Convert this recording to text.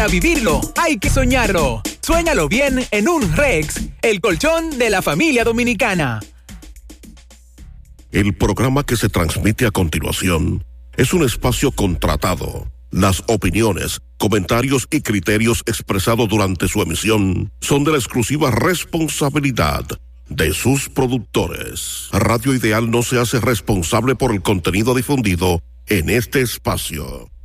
Para vivirlo, hay que soñarlo. Suéñalo bien en un Rex, el colchón de la familia dominicana. El programa que se transmite a continuación es un espacio contratado. Las opiniones, comentarios y criterios expresados durante su emisión son de la exclusiva responsabilidad de sus productores. Radio Ideal no se hace responsable por el contenido difundido en este espacio.